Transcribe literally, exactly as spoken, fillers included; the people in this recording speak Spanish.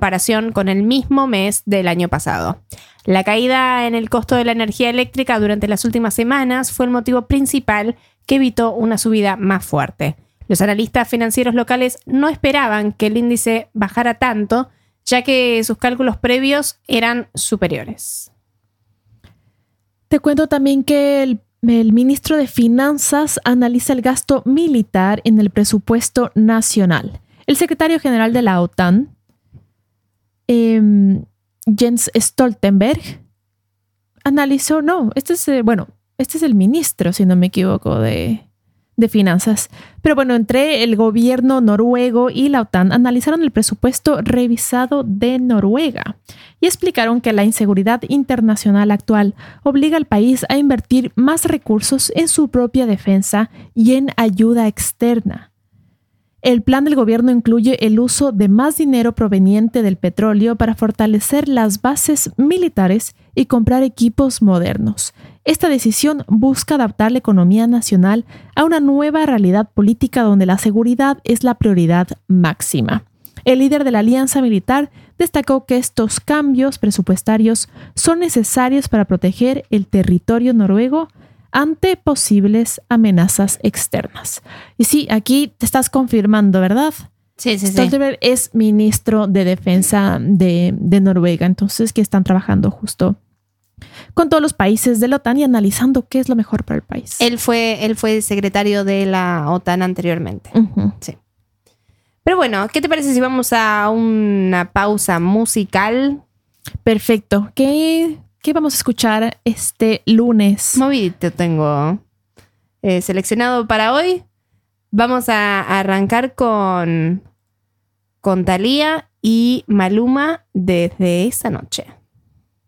comparación con el mismo mes del año pasado. La caída en el costo de la energía eléctrica durante las últimas semanas fue el motivo principal que evitó una subida más fuerte. Los analistas financieros locales no esperaban que el índice bajara tanto, ya que sus cálculos previos eran superiores. Te cuento también que el, el ministro de Finanzas analiza el gasto militar en el presupuesto nacional. El secretario general de la OTAN, eh, Jens Stoltenberg, analizó, no, este es, eh, bueno, este es el ministro, si no me equivoco, de, de Finanzas. Pero bueno, entre el gobierno noruego y la OTAN analizaron el presupuesto revisado de Noruega y explicaron que la inseguridad internacional actual obliga al país a invertir más recursos en su propia defensa y en ayuda externa. El plan del gobierno incluye el uso de más dinero proveniente del petróleo para fortalecer las bases militares y comprar equipos modernos. Esta decisión busca adaptar la economía nacional a una nueva realidad política donde la seguridad es la prioridad máxima. El líder de la alianza militar destacó que estos cambios presupuestarios son necesarios para proteger el territorio noruego ante posibles amenazas externas. Y sí, aquí te estás confirmando, ¿verdad? Sí, sí, sí. Stoltenberg es ministro de Defensa de, de Noruega, entonces que están trabajando justo con todos los países de la OTAN y analizando qué es lo mejor para el país. Él fue, él fue secretario de la OTAN anteriormente. Uh-huh. Sí. Pero bueno, ¿qué te parece si vamos a una pausa musical? Perfecto. ¿Qué, qué vamos a escuchar este lunes? Movidito tengo eh, seleccionado para hoy. Vamos a arrancar con, con Thalía y Maluma desde esa noche.